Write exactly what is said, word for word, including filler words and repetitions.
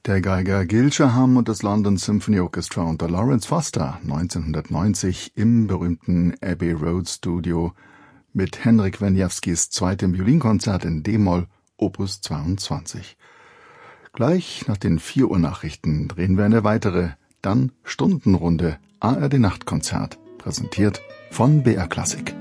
Der Geiger Gil Shaham und das London Symphony Orchestra unter Lawrence Foster neunzehnhundertneunzig im berühmten Abbey Road Studio mit Henryk Wieniawskis zweitem Violinkonzert in D-Moll, Opus zweiundzwanzig. Gleich nach den vier Uhr Nachrichten drehen wir eine weitere, dann Stundenrunde A R D Nachtkonzert, präsentiert von B R Klassik.